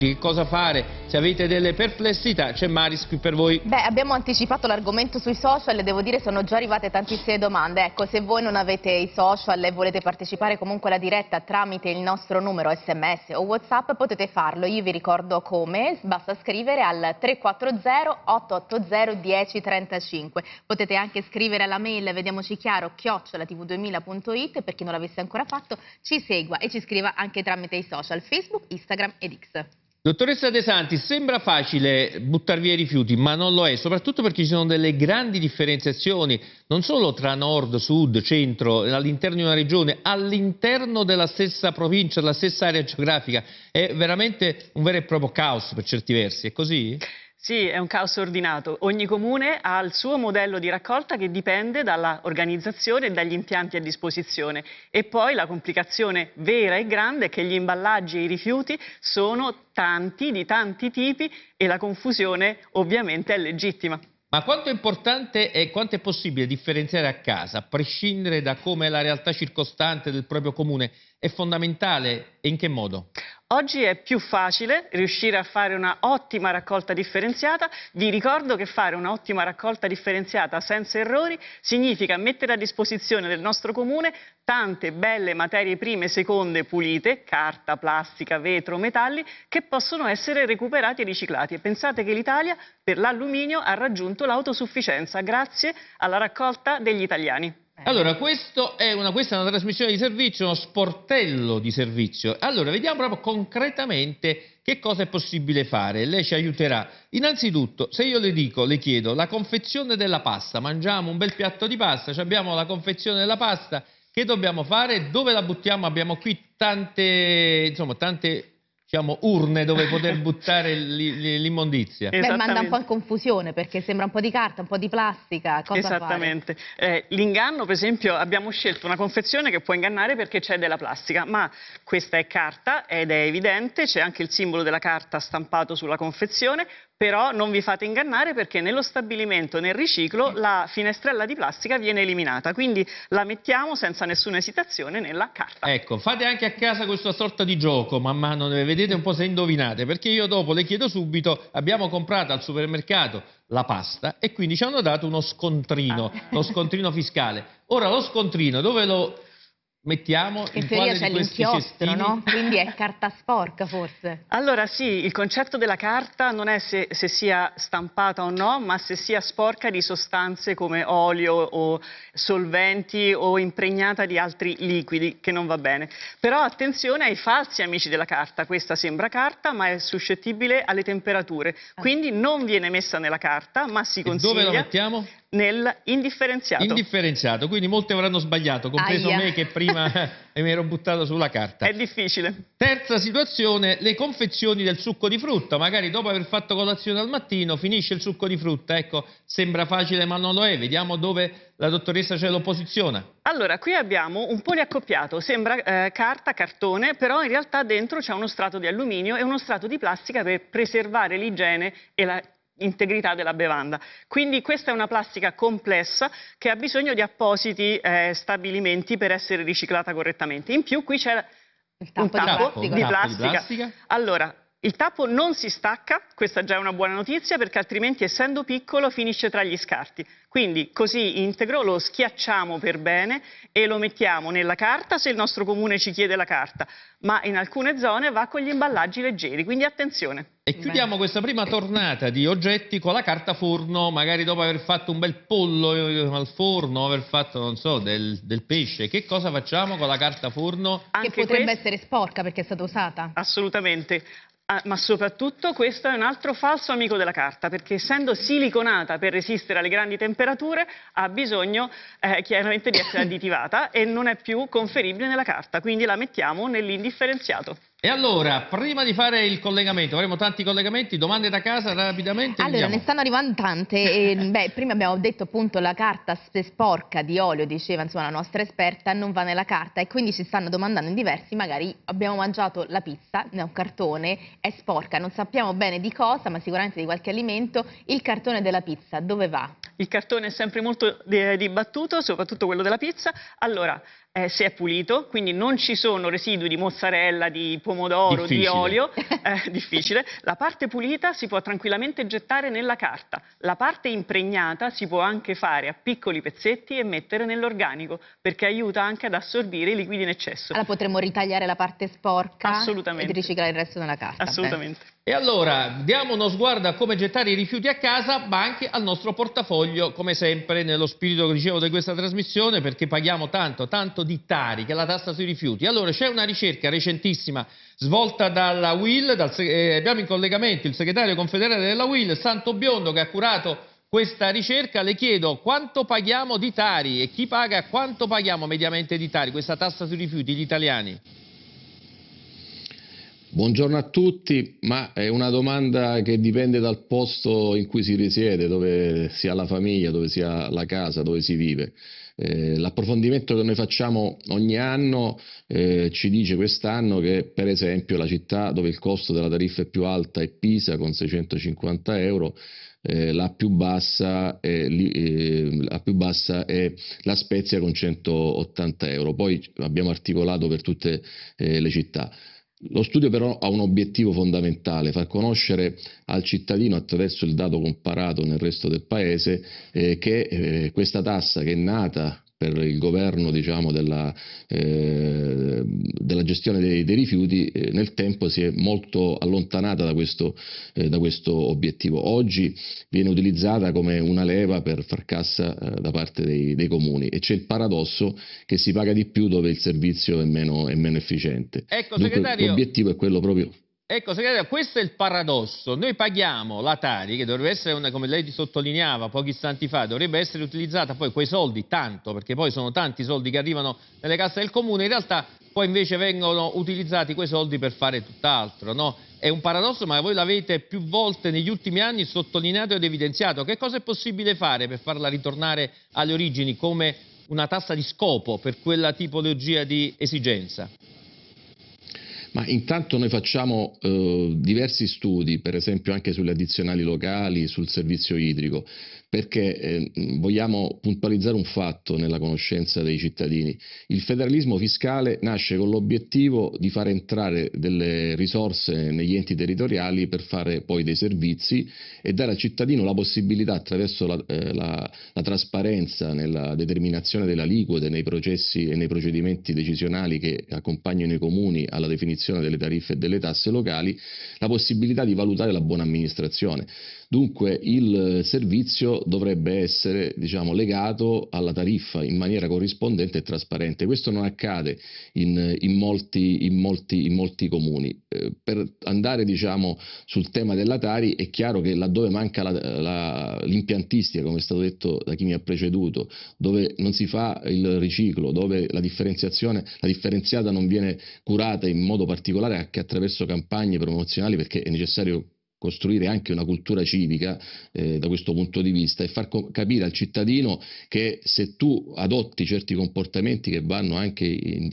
Che cosa fare? Se avete delle perplessità, c'è Maris qui per voi. Beh, abbiamo anticipato l'argomento sui social e devo dire sono già arrivate tantissime domande. Ecco, se voi non avete i social e volete partecipare comunque alla diretta tramite il nostro numero SMS o WhatsApp, potete farlo. Io vi ricordo come, basta scrivere al 340 880 1035. Potete anche scrivere alla mail vediamoci chiaro @tv2000.it. Per chi non l'avesse ancora fatto, ci segua e ci scriva anche tramite i social Facebook, Instagram ed X. Dottoressa De Santis, sembra facile buttar via i rifiuti, ma non lo è, soprattutto perché ci sono delle grandi differenziazioni, non solo tra nord, sud, centro, all'interno di una regione, all'interno della stessa provincia, della stessa area geografica. È veramente un vero e proprio caos per certi versi, è così? Sì, è un caos ordinato. Ogni comune ha il suo modello di raccolta che dipende dalla organizzazione e dagli impianti a disposizione. E poi la complicazione vera e grande è che gli imballaggi e i rifiuti sono tanti, di tanti tipi, e la confusione ovviamente è legittima. Ma quanto è importante e quanto è possibile differenziare a casa, a prescindere da come è la realtà circostante del proprio comune? È fondamentale e in che modo? Oggi è più facile riuscire a fare una ottima raccolta differenziata. Vi ricordo che fare una ottima raccolta differenziata senza errori significa mettere a disposizione del nostro comune tante belle materie prime seconde pulite, carta, plastica, vetro, metalli, che possono essere recuperati e riciclati. E pensate che l'Italia per l'alluminio ha raggiunto l'autosufficienza grazie alla raccolta degli italiani. Allora, questa è una trasmissione di servizio, uno sportello di servizio. Allora, vediamo proprio concretamente che cosa è possibile fare. Lei ci aiuterà. Innanzitutto, se io le chiedo la confezione della pasta, mangiamo un bel piatto di pasta, abbiamo la confezione della pasta, che dobbiamo fare? Dove la buttiamo? Abbiamo qui tante urne dove poter buttare l'immondizia. Beh, manda un po' in confusione perché sembra un po' di carta, un po' di plastica. Cosa Esattamente. L'inganno, per esempio, abbiamo scelto una confezione che può ingannare perché c'è della plastica, ma questa è carta ed è evidente, c'è anche il simbolo della carta stampato sulla confezione, però non vi fate ingannare perché nello stabilimento, nel riciclo, la finestrella di plastica viene eliminata, quindi la mettiamo senza nessuna esitazione nella carta. Ecco, fate anche a casa questa sorta di gioco, man mano vedete un po' se indovinate, perché io dopo le chiedo subito, abbiamo comprato al supermercato la pasta e quindi ci hanno dato uno scontrino, lo scontrino fiscale. Ora lo scontrino dove lo mettiamo? In teoria c'è l'inchiostro, no? Quindi è carta sporca forse. Allora sì, il concetto della carta non è se sia stampata o no, ma se sia sporca di sostanze come olio o solventi o impregnata di altri liquidi, che non va bene. Però attenzione ai falsi amici della carta, questa sembra carta ma è suscettibile alle temperature, quindi non viene messa nella carta ma si consiglia... Dove lo mettiamo? Nel indifferenziato. Indifferenziato, quindi molti avranno sbagliato, compreso me che prima mi ero buttato sulla carta. È difficile. Terza situazione, le confezioni del succo di frutta. Magari dopo aver fatto colazione al mattino finisce il succo di frutta. Ecco, sembra facile ma non lo è. Vediamo dove la dottoressa ce lo posiziona. Allora, qui abbiamo un poliaccoppiato, sembra carta, cartone, però in realtà dentro c'è uno strato di alluminio e uno strato di plastica per preservare l'igiene e la integrità della bevanda. Quindi questa è una plastica complessa che ha bisogno di appositi stabilimenti per essere riciclata correttamente. In più qui c'è un tappo di plastica. Allora, il tappo non si stacca, questa già è una buona notizia perché altrimenti essendo piccolo finisce tra gli scarti. Quindi così integro lo schiacciamo per bene e lo mettiamo nella carta se il nostro comune ci chiede la carta, ma in alcune zone va con gli imballaggi leggeri, quindi attenzione. E chiudiamo questa prima tornata di oggetti con la carta forno, magari dopo aver fatto un bel pollo al forno, aver fatto, non so, del pesce. Che cosa facciamo con la carta forno? Che potrebbe essere sporca perché è stata usata. Assolutamente. Ma soprattutto questo è un altro falso amico della carta, perché essendo siliconata per resistere alle grandi temperature ha bisogno chiaramente di essere additivata e non è più conferibile nella carta, quindi la mettiamo nell'indifferenziato. E allora, prima di fare il collegamento, avremo tanti collegamenti, domande da casa rapidamente? Allora, ne stanno arrivando tante. Prima abbiamo detto appunto la carta sporca di olio, diceva insomma la nostra esperta, non va nella carta e quindi ci stanno domandando in diversi, magari abbiamo mangiato la pizza, è un cartone, è sporca, non sappiamo bene di cosa, ma sicuramente di qualche alimento, il cartone della pizza dove va? Il cartone è sempre molto dibattuto, soprattutto quello della pizza. Allora, se è pulito, quindi non ci sono residui di mozzarella, di pomodoro, di olio, difficile. La parte pulita si può tranquillamente gettare nella carta, la parte impregnata si può anche fare a piccoli pezzetti e mettere nell'organico, perché aiuta anche ad assorbire i liquidi in eccesso. Allora potremmo ritagliare la parte sporca Assolutamente. e riciclare il resto nella carta. Assolutamente. Beh. E allora diamo uno sguardo a come gettare i rifiuti a casa, ma anche al nostro portafoglio, come sempre nello spirito che dicevo di questa trasmissione, perché paghiamo tanto di Tari, che è la tassa sui rifiuti. Allora c'è una ricerca recentissima svolta dalla UIL, abbiamo in collegamento il segretario confederale della UIL, Santobiondo, che ha curato questa ricerca. Le chiedo quanto paghiamo di Tari e chi paga, quanto paghiamo mediamente di Tari, questa tassa sui rifiuti, gli italiani? Buongiorno a tutti, ma è una domanda che dipende dal posto in cui si risiede, dove si ha la famiglia, dove si ha la casa, dove si vive. L'approfondimento che noi facciamo ogni anno ci dice quest'anno che per esempio la città dove il costo della tariffa è più alta è Pisa con 650 euro, la più bassa è La Spezia con 180 euro, poi abbiamo articolato per tutte le città. Lo studio però ha un obiettivo fondamentale: far conoscere al cittadino attraverso il dato comparato nel resto del paese che questa tassa, che è nata per il governo, diciamo, della gestione dei rifiuti, nel tempo si è molto allontanata da questo obiettivo. Oggi viene utilizzata come una leva per far cassa da parte dei comuni, e c'è il paradosso che si paga di più dove il servizio è meno efficiente. Ecco, dunque, segretario, l'obiettivo è quello proprio. Ecco, segretario, questo è il paradosso. Noi paghiamo la Tari, che dovrebbe essere, come lei sottolineava pochi istanti fa, dovrebbe essere utilizzata poi quei soldi, tanto, perché poi sono tanti soldi che arrivano nelle casse del comune, in realtà poi invece vengono utilizzati quei soldi per fare tutt'altro, no? È un paradosso, ma voi l'avete più volte negli ultimi anni sottolineato ed evidenziato. Che cosa è possibile fare per farla ritornare alle origini come una tassa di scopo per quella tipologia di esigenza? Ma intanto noi facciamo diversi studi, per esempio anche sulle addizionali locali, sul servizio idrico, perché vogliamo puntualizzare un fatto nella conoscenza dei cittadini. Il federalismo fiscale nasce con l'obiettivo di far entrare delle risorse negli enti territoriali per fare poi dei servizi e dare al cittadino la possibilità, attraverso la trasparenza nella determinazione delle aliquote, nei processi e nei procedimenti decisionali che accompagnano i comuni alla definizione delle tariffe e delle tasse locali, la possibilità di valutare la buona amministrazione. Dunque il servizio dovrebbe essere, diciamo, legato alla tariffa in maniera corrispondente e trasparente. Questo non accade in molti comuni. Per andare, diciamo, sul tema della Tari, è chiaro che laddove manca l'impiantistica, come è stato detto da chi mi ha preceduto, dove non si fa il riciclo, dove la differenziata non viene curata in modo particolare anche attraverso campagne promozionali, perché è necessario costruire anche una cultura civica da questo punto di vista, e far capire al cittadino che se tu adotti certi comportamenti che vanno anche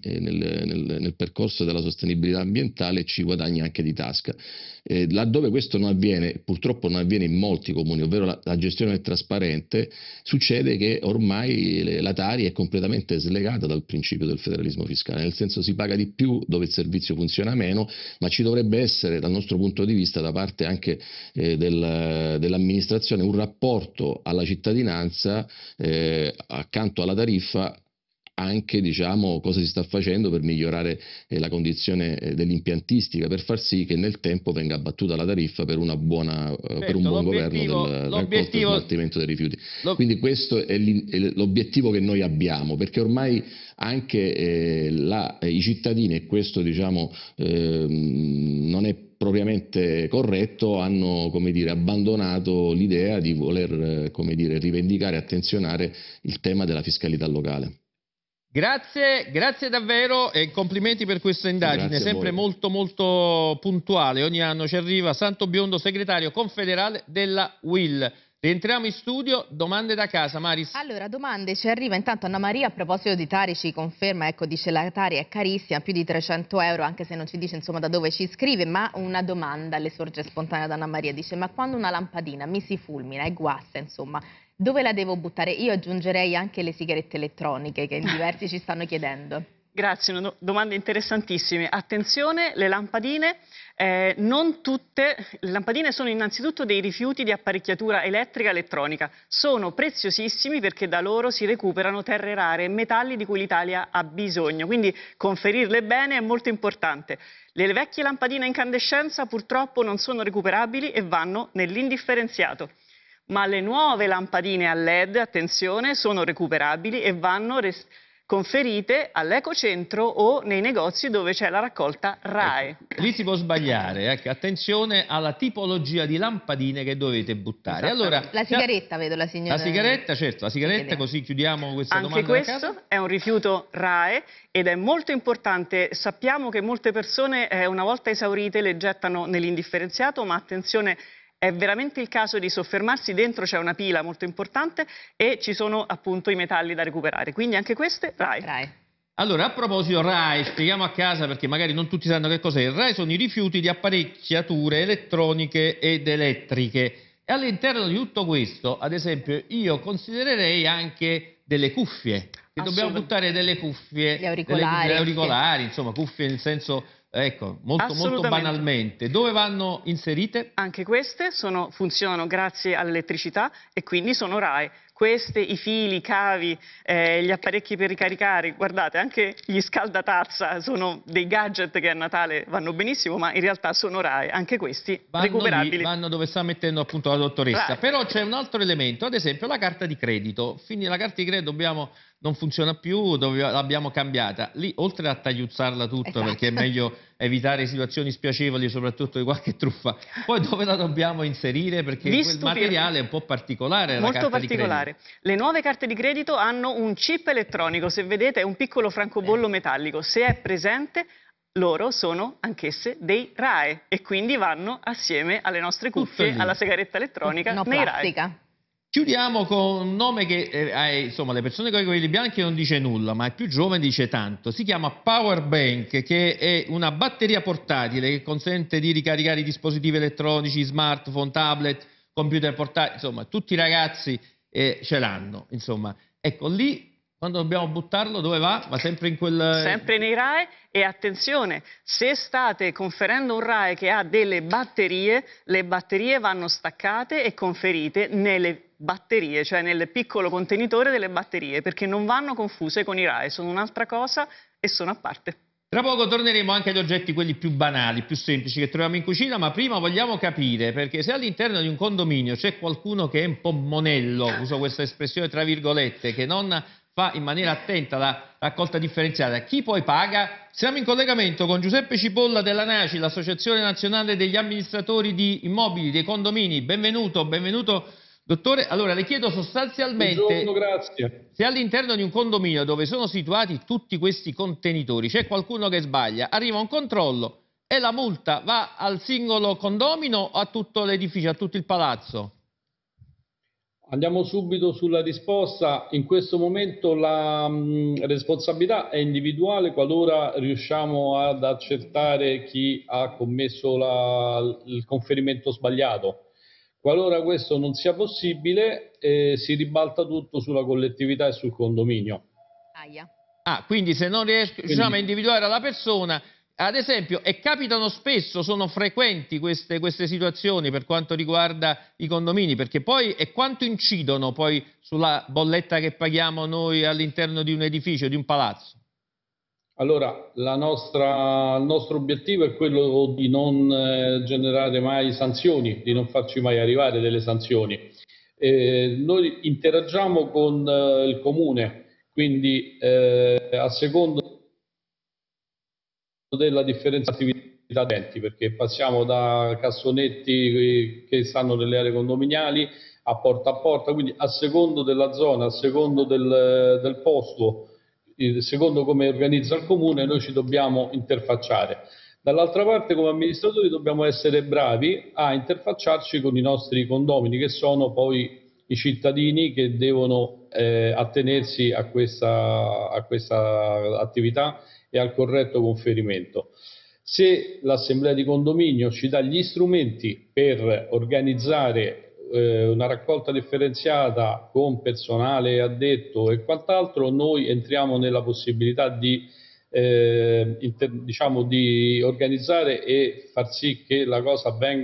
nel percorso della sostenibilità ambientale, ci guadagni anche di tasca. Laddove questo non avviene, purtroppo non avviene in molti comuni, ovvero la gestione è trasparente, succede che ormai la Tari è completamente slegata dal principio del federalismo fiscale, nel senso si paga di più dove il servizio funziona meno, ma ci dovrebbe essere, dal nostro punto di vista, da parte anche dell'amministrazione, un rapporto alla cittadinanza accanto alla tariffa, anche, diciamo, cosa si sta facendo per migliorare la condizione dell'impiantistica, per far sì che nel tempo venga abbattuta la tariffa per un buon governo del raccolto e smaltimento dei rifiuti. Quindi questo è l'obiettivo che noi abbiamo, perché ormai anche i cittadini, e questo, diciamo, non è propriamente corretto, hanno, come dire, abbandonato l'idea di voler, come dire, rivendicare e attenzionare il tema della fiscalità locale. Grazie davvero e complimenti per questa indagine, sempre molto puntuale. Ogni anno ci arriva. Santobiondo, segretario confederale della UIL. Rientriamo in studio, domande da casa, Maris. Allora, domande, ci arriva intanto Anna Maria a proposito di Tari, ci conferma, ecco, dice la Tari è carissima, più di 300 euro, anche se non ci dice insomma da dove ci scrive, ma una domanda le sorge spontanea da Anna Maria, dice: ma quando una lampadina mi si fulmina e guasta, insomma, Dove la devo buttare? Io aggiungerei anche le sigarette elettroniche che in diversi ci stanno chiedendo. Grazie, domande interessantissime. Attenzione, le lampadine, non tutte, le lampadine sono innanzitutto dei rifiuti di apparecchiatura elettrica e elettronica. Sono preziosissimi perché da loro si recuperano terre rare e metalli di cui l'Italia ha bisogno, quindi conferirle bene è molto importante. Le vecchie lampadine a incandescenza purtroppo non sono recuperabili e vanno nell'indifferenziato. Ma le nuove lampadine a LED, attenzione, sono recuperabili e vanno conferite all'ecocentro o nei negozi dove c'è la raccolta RAEE. Ecco, lì si può sbagliare, ecco, attenzione alla tipologia di lampadine che dovete buttare. Allora, la sigaretta, vedo la signora. La sigaretta, certo, la sigaretta, così chiudiamo questa domanda. Anche questo è un rifiuto RAEE ed è molto importante. Sappiamo che molte persone una volta esaurite le gettano nell'indifferenziato, ma attenzione, è veramente il caso di soffermarsi, dentro c'è una pila molto importante e ci sono appunto i metalli da recuperare, quindi anche queste RAEE. Allora, a proposito RAEE, spieghiamo a casa perché magari non tutti sanno che cos'è. Il RAEE sono i rifiuti di apparecchiature elettroniche ed elettriche e all'interno di tutto questo, ad esempio, io considererei anche delle cuffie. E dobbiamo buttare delle cuffie, gli auricolari, degli auricolari, insomma, cuffie nel senso... Ecco, molto banalmente. Dove vanno inserite? Anche queste funzionano grazie all'elettricità e quindi sono RAEE. Queste, i fili, i cavi, gli apparecchi per ricaricare, guardate, anche gli scaldatazza sono dei gadget che a Natale vanno benissimo, ma in realtà sono RAEE, anche questi recuperabili. Vanno dove sta mettendo appunto la dottoressa. RAEE. Però c'è un altro elemento, ad esempio la carta di credito. La carta di credito non funziona più, l'abbiamo cambiata. Lì, oltre a tagliuzzarla tutto, esatto, perché è meglio evitare situazioni spiacevoli, soprattutto di qualche truffa, poi dove la dobbiamo inserire? Perché quel materiale è un po' particolare, la carta di credito. Le nuove carte di credito hanno un chip elettronico, se vedete è un piccolo francobollo metallico, se è presente loro sono anch'esse dei RAEE e quindi vanno assieme alle nostre cuffie, alla sigaretta elettronica, nei RAEE. Chiudiamo con un nome che insomma le persone con i capelli bianchi non dice nulla, ma il più giovane dice tanto. Si chiama Power Bank, che è una batteria portatile che consente di ricaricare i dispositivi elettronici, smartphone, tablet, computer portatili, insomma tutti i ragazzi ce l'hanno, insomma. Ecco, lì quando dobbiamo buttarlo dove va? Va sempre in quel... Sempre nei RAEE e attenzione, se state conferendo un RAEE che ha delle batterie, le batterie vanno staccate e conferite nelle batterie, cioè nel piccolo contenitore delle batterie, perché non vanno confuse con i RAEE, sono un'altra cosa e sono a parte. Tra poco torneremo anche agli oggetti quelli più banali, più semplici che troviamo in cucina, ma prima vogliamo capire, perché se all'interno di un condominio c'è qualcuno che è un po' monello, uso questa espressione tra virgolette, che non fa in maniera attenta la raccolta differenziata, chi poi paga? Siamo in collegamento con Giuseppe Cipolla dell'ANACI, l'Associazione Nazionale degli Amministratori di Immobili, dei Condomini. Benvenuto dottore. Allora le chiedo sostanzialmente, buongiorno, grazie. Se all'interno di un condominio dove sono situati tutti questi contenitori c'è qualcuno che sbaglia, arriva un controllo e la multa va al singolo condomino o a tutto l'edificio, a tutto il palazzo? Andiamo subito sulla risposta. In questo momento la responsabilità è individuale qualora riusciamo ad accertare chi ha commesso il conferimento sbagliato. Qualora questo non sia possibile, si ribalta tutto sulla collettività e sul condominio. Quindi se non riusciamo a individuare la persona, ad esempio, e capitano spesso, sono frequenti queste situazioni per quanto riguarda i condomini, perché poi quanto incidono poi sulla bolletta che paghiamo noi all'interno di un edificio, di un palazzo? Allora, il nostro obiettivo è quello di non generare mai sanzioni, di non farci mai arrivare delle sanzioni. Noi interagiamo con il comune, quindi a seconda della differenza di attività utenti, perché passiamo da cassonetti che stanno nelle aree condominiali a porta, quindi a secondo della zona, a secondo del posto, secondo come organizza il comune, noi ci dobbiamo interfacciare. Dall'altra parte, come amministratori, dobbiamo essere bravi a interfacciarci con i nostri condomini, che sono poi i cittadini che devono attenersi a questa attività e al corretto conferimento. Se l'assemblea di condominio ci dà gli strumenti per organizzare una raccolta differenziata con personale addetto e quant'altro, noi entriamo nella possibilità di diciamo di organizzare e far sì che la cosa avvenga